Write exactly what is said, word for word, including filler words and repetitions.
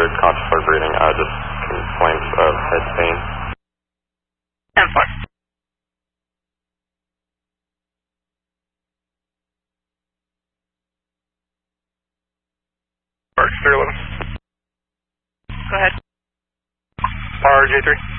conscious or breathing, uh, just complaints of head pain. ten four. Park three eleven. Go ahead. Power J three.